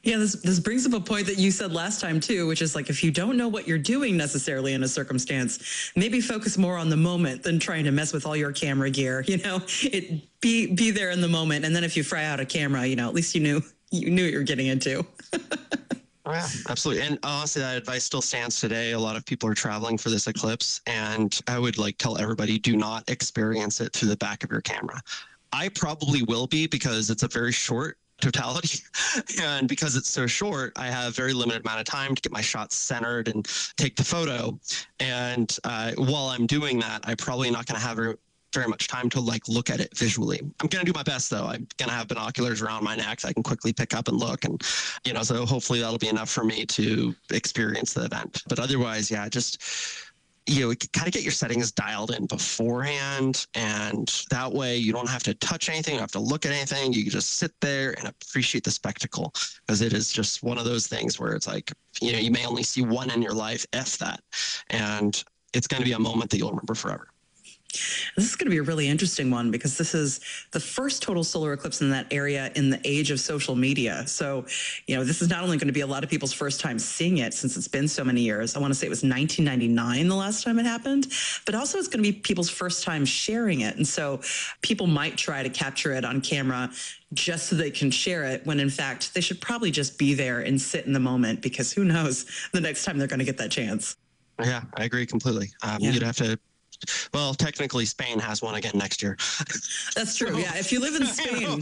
Yeah, this brings up a point that you said last time too, which is like if you don't know what you're doing necessarily in a circumstance, maybe focus more on the moment than trying to mess with all your camera gear. Be there in the moment, and then if you fry out a camera, at least you knew what you're getting into. Oh, yeah, absolutely. And honestly, that advice still stands today. A lot of people are traveling for this eclipse, and I would tell everybody, do not experience it through the back of your camera. I probably will be because it's a very short totality. And because it's so short, I have very limited amount of time to get my shots centered and take the photo. And while I'm doing that, I'm probably not going to have very much time to look at it visually. I'm going to do my best though. I'm going to have binoculars around my neck so I can quickly pick up and look, and so hopefully that'll be enough for me to experience the event. But otherwise, yeah, just kind of get your settings dialed in beforehand, and that way you don't have to touch anything, you don't have to look at anything. You can just sit there and appreciate the spectacle, because it is just one of those things where it's you may only see one in your life, if that, and it's going to be a moment that you'll remember forever. This is going to be a really interesting one because this is the first total solar eclipse in that area in the age of social media. So, this is not only going to be a lot of people's first time seeing it since it's been so many years. I want to say it was 1999 the last time it happened, but also it's going to be people's first time sharing it. And so people might try to capture it on camera just so they can share it, when in fact they should probably just be there and sit in the moment, because who knows the next time they're going to get that chance. Yeah, I agree completely. You'd have to. Well, technically, Spain has one again next year. That's true. Yeah, if you live in Spain.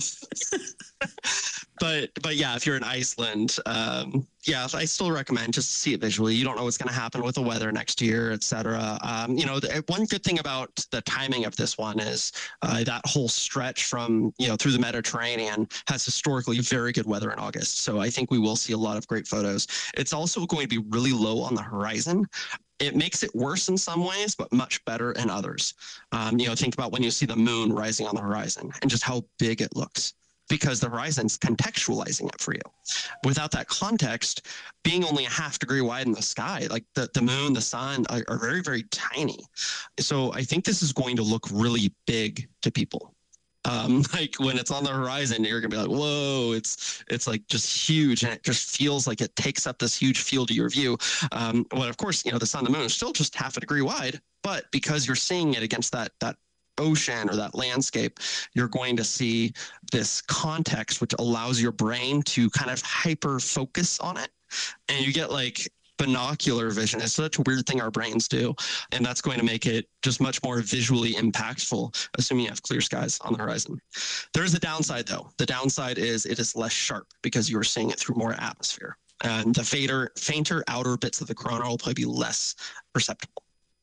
But yeah, if you're in Iceland, yeah, I still recommend just see it visually. You don't know what's going to happen with the weather next year, etc. One good thing about the timing of this one is that whole stretch from through the Mediterranean has historically very good weather in August. So I think we will see a lot of great photos. It's also going to be really low on the horizon. It makes it worse in some ways, but much better in others. Think about when you see the moon rising on the horizon and just how big it looks, because the horizon's contextualizing it for you. Without that context, being only a half degree wide in the sky, the moon, the sun are very, very tiny. So I think this is going to look really big to people. When it's on the horizon, you're gonna be like, whoa, it's just huge, and it just feels like it takes up this huge field of your view. Well, of course, the sun and the moon are still just half a degree wide, but because you're seeing it against that ocean or that landscape, you're going to see this context, which allows your brain to kind of hyper focus on it, and you get binocular vision. Is such a weird thing our brains do, and that's going to make it just much more visually impactful, assuming you have clear skies on the horizon. There's a downside though. The downside is it is less sharp because you are seeing it through more atmosphere, and the fainter outer bits of the corona will probably be less perceptible.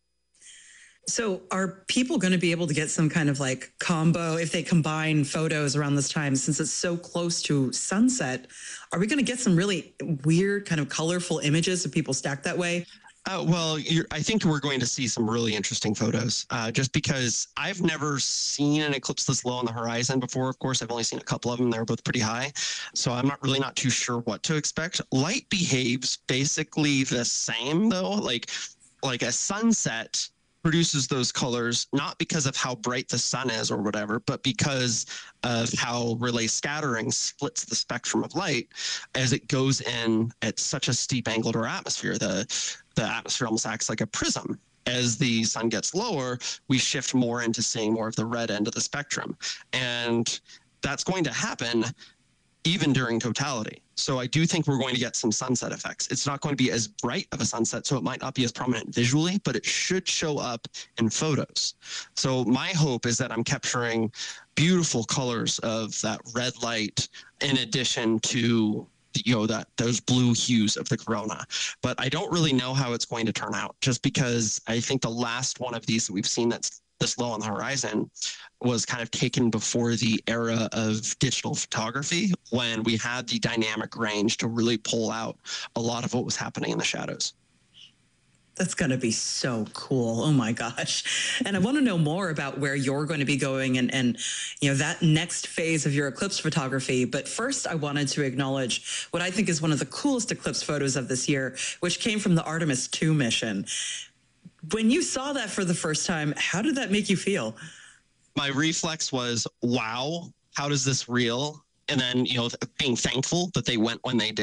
So are people going to be able to get some kind of combo if they combine photos around this time, since it's so close to sunset? Are we going to get some really weird kind of colorful images of people stacked that way? Well, I think we're going to see some really interesting photos, just because I've never seen an eclipse this low on the horizon before. Of course, I've only seen a couple of them. They're both pretty high. So I'm not too sure what to expect. Light behaves basically the same, though. Like a sunset produces those colors, not because of how bright the sun is or whatever, but because of how relay scattering splits the spectrum of light as it goes in at such a steep angle to our atmosphere. The atmosphere almost acts like a prism. As the sun gets lower, we shift more into seeing more of the red end of the spectrum. And that's going to happen even during totality. So I do think we're going to get some sunset effects. It's not going to be as bright of a sunset, so it might not be as prominent visually, but it should show up in photos. So my hope is that I'm capturing beautiful colors of that red light in addition to those blue hues of the corona. But I don't really know how it's going to turn out, just because I think the last one of these that we've seen that's this low on the horizon was kind of taken before the era of digital photography, when we had the dynamic range to really pull out a lot of what was happening in the shadows. That's going to be so cool. Oh my gosh. And I want to know more about where you're going to be going and that next phase of your eclipse photography. But first, I wanted to acknowledge what I think is one of the coolest eclipse photos of this year, which came from the Artemis II mission. When you saw that for the first time, how did that make you feel? My reflex was, wow, how does this reel? And then, being thankful that they went when they did.